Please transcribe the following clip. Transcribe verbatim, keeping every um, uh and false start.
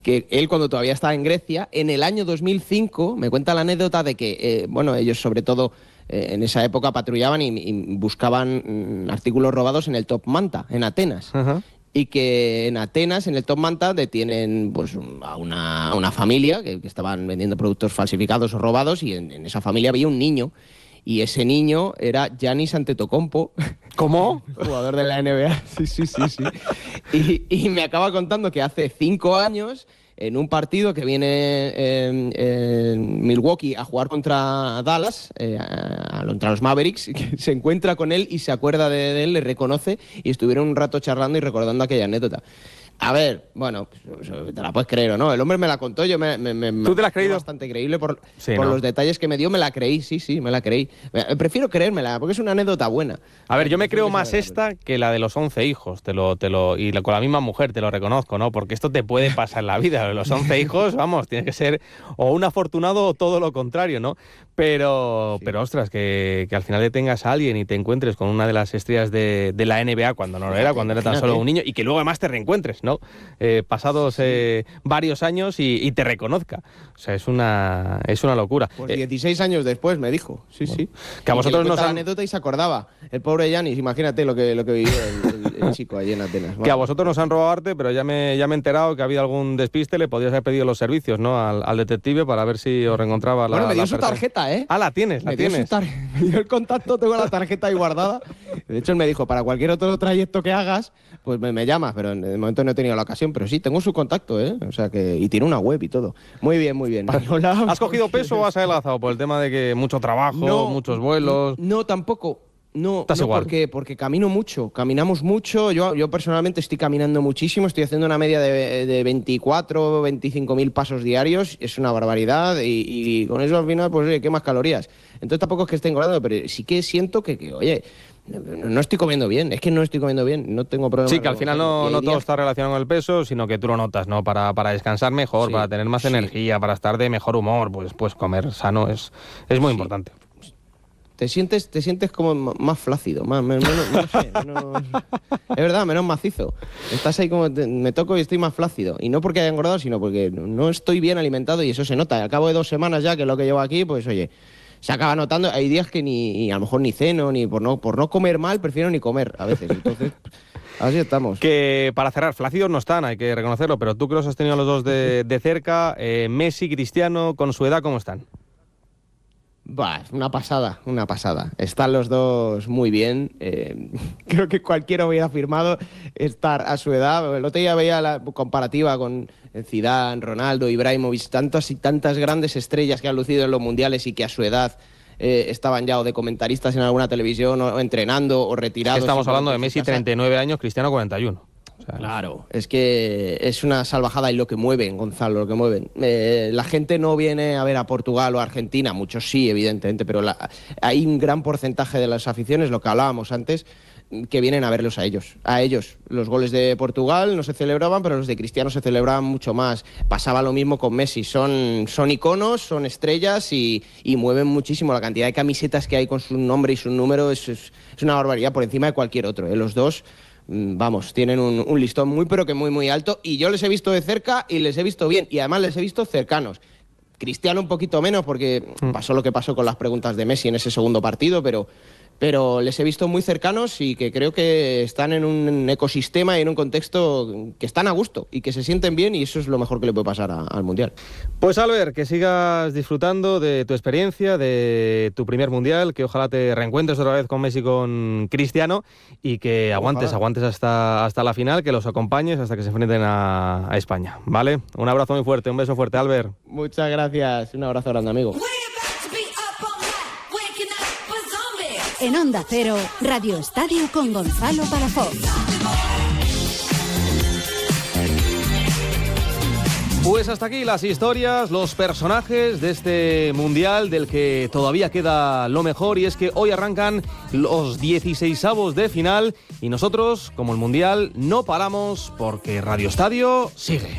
que él cuando todavía estaba en Grecia, en el año dos mil cinco, me cuenta la anécdota de que, eh, bueno, ellos sobre todo eh, en esa época patrullaban y, y buscaban mm, artículos robados en el Top Manta, en Atenas. Uh-huh. Y que en Atenas, en el Top Manta, detienen pues, a, una, a una familia que, que estaban vendiendo productos falsificados o robados, y en, en esa familia había un niño. Y ese niño era Giannis Antetokounmpo. ¿Cómo? Jugador de la N B A. Sí, sí, sí, sí. Y, y me acaba contando que hace cinco años, en un partido que viene en, en Milwaukee a jugar contra Dallas, eh, a, contra los Mavericks, que se encuentra con él y se acuerda de, de él, le reconoce, y estuvieron un rato charlando y recordando aquella anécdota. A ver, bueno, te la puedes creer o no. El hombre me la contó, yo me, me, me ¿Tú te la has creído? Bastante creíble por, sí, por ¿no? los detalles que me dio, me la creí, sí, sí, me la creí. Prefiero creérmela, porque es una anécdota buena. A ver, yo me creo más esta que la de los once hijos, te lo, te lo, y con la misma mujer, te lo reconozco, ¿no? Porque esto te puede pasar en la vida. Los once hijos, vamos, tienes que ser o un afortunado o todo lo contrario, ¿no? Pero, sí. pero ostras, que, que al final detengas a alguien y te encuentres con una de las estrellas de, de la N B A cuando no lo era, cuando era tan solo un niño, y que luego además te reencuentres, ¿no? Eh, pasados eh, varios años y, y te reconozca. O sea, es una, es una locura. Pues dieciséis eh, años después me dijo, sí, bueno, sí. Que a vosotros nos han... la anécdota y se acordaba. El pobre Giannis, imagínate lo que, lo que vivió el, el, el chico allí en Atenas. Bueno. Que a vosotros nos han robado arte, pero ya me, ya me he enterado que ha habido algún despiste, le podías haber pedido los servicios, ¿no? Al, al detective para ver si os reencontraba la Bueno, me dio la su persona. tarjeta, ¿eh? Ah, la tienes, la me tienes. Dio me dio el contacto, tengo la tarjeta ahí guardada. De hecho, él me dijo, para cualquier otro trayecto que hagas, pues me, me llamas, pero en el momento no he tenido la ocasión. Pero sí, tengo su contacto, ¿eh? O sea que... Y tiene una web y todo. Muy bien, muy bien. Hola, ¿Has cogido peso o has adelgazado por el tema de que mucho trabajo, no, muchos vuelos? No, no tampoco. No, ¿Estás no igual? Porque, porque camino mucho, caminamos mucho. Yo, yo personalmente estoy caminando muchísimo, estoy haciendo una media de, de veinticuatro, veinticinco mil pasos diarios, es una barbaridad, y, y con eso al final, pues oye, ¿qué más calorías? Entonces tampoco es que esté engordando, pero sí que siento que, que oye, no estoy comiendo bien, es que no estoy comiendo bien, no tengo problema. Sí, que al final no, no todo días... está relacionado con el peso, sino que tú lo notas, ¿no? Para, para descansar mejor, sí, para tener más sí. energía, para estar de mejor humor, pues, pues comer sano es, es muy sí. importante. Te sientes, te sientes como más flácido, más, menos, no sé, menos, es verdad, menos macizo. Estás ahí como, te, me toco y estoy más flácido. Y no porque haya engordado, sino porque no estoy bien alimentado, y eso se nota. Al cabo de dos semanas ya, que es lo que llevo aquí, pues oye, se acaba notando. Hay días que ni, a lo mejor ni ceno, ni por no, por no comer mal, prefiero ni comer a veces. Entonces, así estamos. Que para cerrar, flácidos no están, hay que reconocerlo, pero tú que los has tenido los dos de, de cerca, eh, Messi, Cristiano, con su edad, ¿cómo están? Bah, una pasada, una pasada. Están los dos muy bien. Eh, creo que cualquiera hubiera afirmado estar a su edad. El otro día veía la comparativa con Zidane, Ronaldo, Ibrahimovic, tantas y tantas grandes estrellas que han lucido en los mundiales y que a su edad eh, estaban ya o de comentaristas en alguna televisión, o entrenando, o retirados. Es que estamos hablando de Messi, treinta y nueve años, Cristiano, cuarenta y uno. O sea, claro, es que es una salvajada, y lo que mueven, Gonzalo, lo que mueven. Eh, la gente no viene a ver a Portugal o a Argentina, muchos sí, evidentemente, pero la, hay un gran porcentaje de las aficiones, lo que hablábamos antes, que vienen a verlos a ellos. A ellos. Los goles de Portugal no se celebraban, pero los de Cristiano se celebraban mucho más. Pasaba lo mismo con Messi. Son, son iconos, son estrellas y, y mueven muchísimo. La cantidad de camisetas que hay con su nombre y su número es, es, es una barbaridad por encima de cualquier otro. ¿eh? Los dos... Vamos, tienen un, un listón muy pero que muy muy alto, y yo les he visto de cerca y les he visto bien, y además les he visto cercanos. Cristiano un poquito menos porque pasó lo que pasó con las preguntas de Messi en ese segundo partido, pero, pero les he visto muy cercanos y que creo que están en un ecosistema y en un contexto que están a gusto y que se sienten bien, y eso es lo mejor que le puede pasar a, al Mundial. Pues Albert, que sigas disfrutando de tu experiencia, de tu primer Mundial, que ojalá te reencuentres otra vez con Messi y con Cristiano, y que aguantes, ojalá. aguantes hasta, hasta la final, que los acompañes hasta que se enfrenten a, a España, ¿vale? Un abrazo muy fuerte, un beso fuerte, Albert. Muchas gracias, un abrazo grande, amigo. En Onda Cero, Radio Estadio con Gonzalo Palafox. Pues hasta aquí las historias, los personajes de este Mundial del que todavía queda lo mejor, y es que hoy arrancan los dieciseisavos de final y nosotros, como el Mundial, no paramos porque Radio Estadio sigue.